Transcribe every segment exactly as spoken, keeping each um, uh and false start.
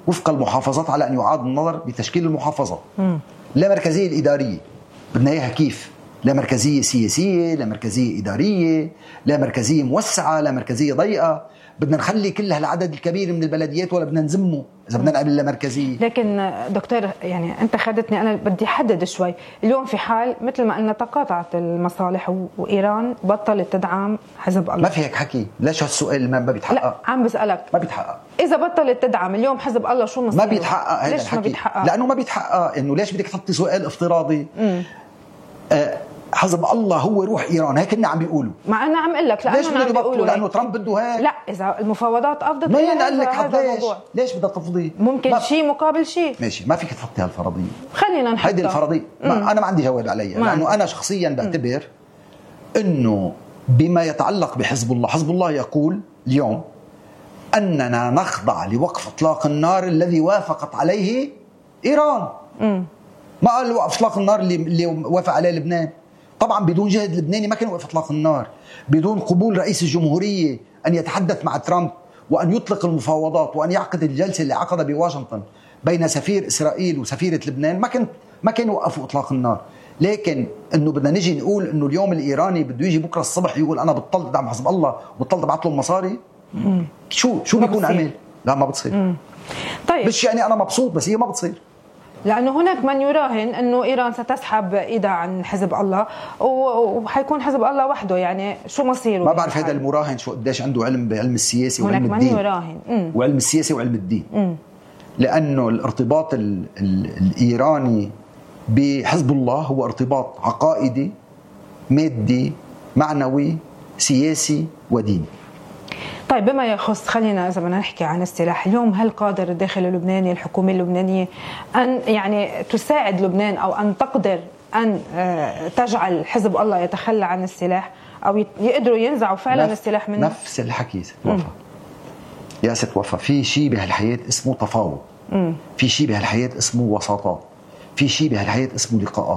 وفق المحافظات على أن يعاد النظر بتشكيل المحافظة. لا مركزية الإدارية بدنا إياها كيف؟ لا مركزية سياسية، لا مركزية إدارية، لا مركزية موسعة، لا مركزية ضيقة. بدنا نخلي كل هالعدد الكبير من البلديات ولا بدنا نزمه إذا بدنا نعمل لا مركزية؟ لكن دكتور يعني أنت خدتني، أنا بدي أحدد شوي. اليوم في حال مثل ما قلنا تقاطعت المصالح وإيران بطلت تدعم حزب الله. ما في هيك حكي. ليش هالسؤال ما بيتحقق؟ لا عم بسألك. ما بيتحقق. إذا بطلت تدعم اليوم حزب الله شو مصيره؟ ما بيتحقق. ليش ما بيتحقق؟ لأنه ما بيتحقق. إنه ليش بدك تحطي سؤال افتراضي؟ آه حزب الله هو روح إيران، هيك كنا عم بيقولوا. مع أنا عم أقول لك ليش بده يبطلوا؟ لأنه ترامب بده هيك. لا إذا المفاوضات أفضت ما ينقل لك هذا ليش؟ ليش بدها تفضي؟ ممكن شيء مقابل شيء. ماشي، ما فيك تحطي هالفرضية. خلينا نحطها. هيدي الفرضية ما أنا ما عندي جواب عليها، لأنه أنا شخصيا بعتبر إنه بما يتعلق بحزب الله، حزب الله يقول اليوم أننا نخضع لوقف إطلاق النار الذي وافقت عليه إيران. مم. ما قال وقف إطلاق النار اللي, اللي وافق عليه لبنان. طبعا بدون جهد لبناني ما كان وقف إطلاق النار، بدون قبول رئيس الجمهورية أن يتحدث مع ترامب وأن يطلق المفاوضات وأن يعقد الجلسة اللي عقدها بواشنطن بين سفير إسرائيل وسفيرة لبنان، ما كان ما كانوا وقفوا إطلاق النار. لكن انه بدنا نجي نقول انه اليوم الايراني بده يجي بكره الصبح يقول انا بطلت ادعم حزب الله وبطلت ابعث لهم مصاري، شو شو بيكون عمل؟ لا ما بتصير. مم. طيب مش يعني انا مبسوط، بس هي ما بتصير. لانه هناك من يراهن انه ايران ستسحب ايدها عن حزب الله وحيكون حزب الله وحده، يعني شو مصيره؟ ما بعرف هذا المراهن شو قديش عنده علم بعلم السياسي وعلم الدين. هناك من يراهن مم. وعلم السياسي وعلم الدين. مم. لانه الارتباط ال ال الايراني بحزب الله هو ارتباط عقائدي مادي معنوي سياسي وديني. طيب بما يخص، خلينا إذا بدنا نحكي عن السلاح اليوم، هل قادر الداخل اللبناني الحكومة اللبنانية أن يعني تساعد لبنان أو أن تقدر أن تجعل حزب الله يتخلى عن السلاح أو يقدروا ينزعوا فعلا السلاح منه؟ نفس الحكي ست وفا. يا ست وفا، في شيء بهالحياة اسمه تفاوض، في شيء بهالحياة اسمه وساطات، في شيء بهالحياة اسمه لقاءات.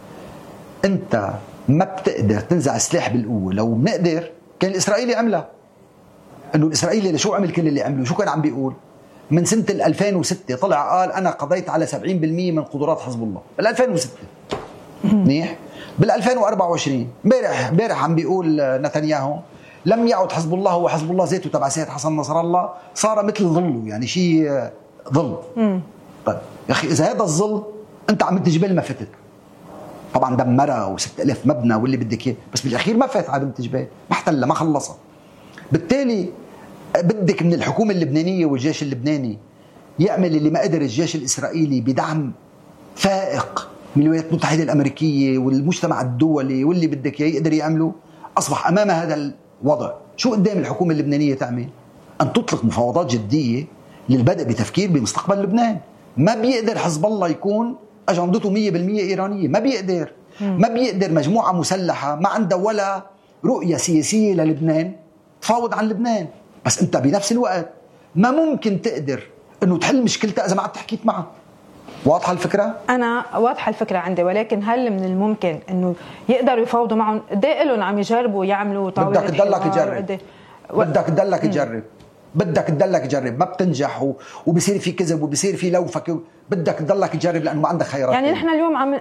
أنت ما بتقدر تنزع السلاح بالقوة. لو بنقدر كان الإسرائيلي عملها. إنه الإسرائيلي شو عمل كل اللي عمله؟ شو كان عم بيقول؟ من سنة ألفين وستة طلع قال أنا قضيت على سبعين بالمئة من قدرات حزب الله بال ألفين وستة. منيح. بال ألفين وأربعة وعشرين امبارح امبارح عم بيقول نتنياهو لم يعد حزب الله هو حزب الله ذاته تبع سيد حسن نصر الله، صار مثل ظله، يعني شيء ظل. طيب يا أخي إذا هذا الظل أنت عم تجبل ما فتت. طبعا دمرها وستة آلاف مبنى واللي بدك اياه، بس بالاخير ما فات على بنت جبال، ما احتلها، ما خلصها. بالتالي بدك من الحكومه اللبنانيه والجيش اللبناني يعمل اللي ما قدر الجيش الاسرائيلي بدعم فائق من الولايات المتحده الامريكيه والمجتمع الدولي واللي بدك اياه يقدر يعمله. اصبح امام هذا الوضع شو قدام الحكومه اللبنانيه تعمل؟ ان تطلق مفاوضات جديه للبدء بتفكير بمستقبل لبنان. ما بيقدر حزب الله يكون أجندته مية بالمية إيرانية، ما بيقدر. ما بيقدر مجموعة مسلحة ما عندها ولا رؤية سياسية للبنان تفاوض عن لبنان. بس أنت بنفس الوقت ما ممكن تقدر أنه تحل مشكلتها إذا ما عاد حكيت معها. واضحة الفكرة؟ أنا واضحة الفكرة عندي، ولكن هل من الممكن أنه يقدروا يفاوضوا معهم؟ قد ايه لهم عم يجربوا يعملوا طاولة بدك تضلك تجرب و... بدك تضلك تجرب بدك تضلك تجرب ما بتنجح وبصير في كذب وبصير في لوفك، بدك تضلك تجرب لأنه ما عندك خيارات. يعني نحن اليوم عم